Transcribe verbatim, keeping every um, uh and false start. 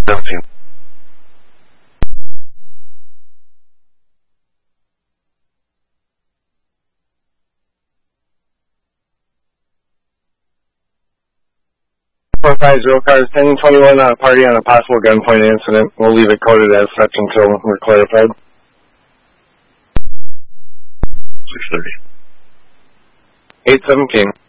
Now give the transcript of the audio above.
seventeen. four five zero cars, ten twenty-one on a party on a possible gunpoint incident. We'll leave it coded as such until we're clarified. six thirty. eight seven King.